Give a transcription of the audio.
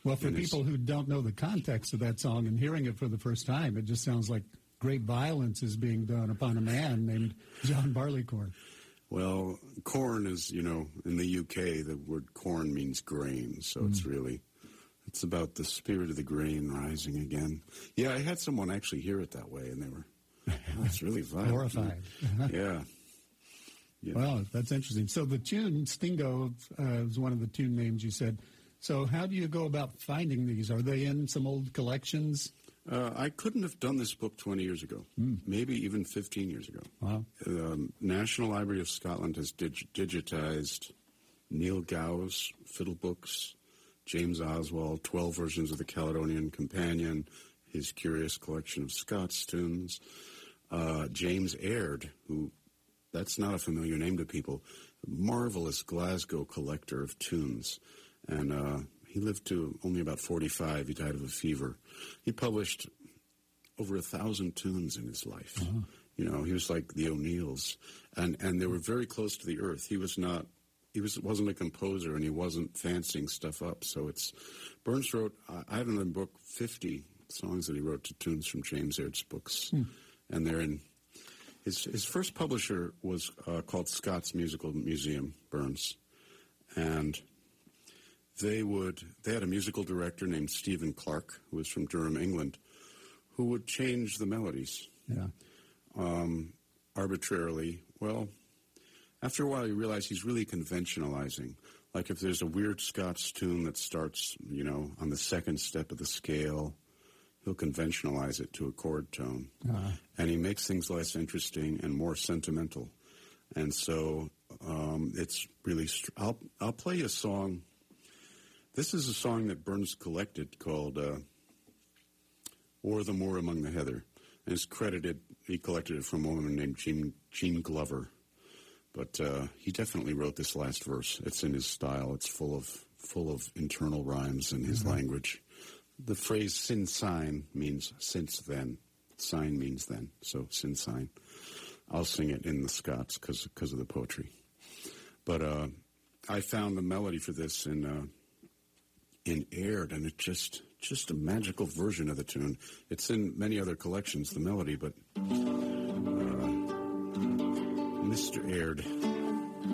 Well, for people who don't know the context of that song and hearing it for the first time, it just sounds like great violence is being done upon a man named John Barleycorn. Well, corn is, in the UK, the word corn means grain, so it's about the spirit of the grain rising again. Yeah, I had someone actually hear it that way, and they were, it's really violent. Horrified. Yeah. Well, that's interesting. So the tune, Stingo, is one of the tune names you said. So how do you go about finding these? Are they in some old collections? I couldn't have done this book 20 years ago, maybe even 15 years ago. Wow. National Library of Scotland has digitized Neil Gow's fiddle books, James Oswald, 12 versions of the Caledonian Companion, his curious collection of Scots tunes. James Aird, who, that's not a familiar name to people, marvelous Glasgow collector of tunes. And he lived to only about 45. He died of a fever. He published over 1,000 tunes in his life. Uh-huh. He was like the O'Neills. And they were very close to the earth. He wasn't a composer, and he wasn't fancying stuff up. So Burns wrote, I have in the book 50 songs that he wrote to tunes from James Aird's books. And they're in, his first publisher was called Scots Musical Museum, Burns. And they had a musical director named Stephen Clark, who was from Durham, England, who would change the melodies arbitrarily. Well, after a while, you realize he's really conventionalizing. Like if there's a weird Scots tune that starts, on the second step of the scale, he'll conventionalize it to a chord tone. Uh-huh. And he makes things less interesting and more sentimental. And so it's really... I'll play you a song. This is a song that Burns collected called O'er the Moor Among the Heather. And it's credited, he collected it from a woman named Jean Glover. But he definitely wrote this last verse. It's in his style. It's full of internal rhymes in his language. The phrase sin sign means since then. Sign means then. So sin sign. I'll sing it in the Scots because of the poetry. But I found the melody for this in Aird, and it's just a magical version of the tune. It's in many other collections, the melody, but Mr. Aird.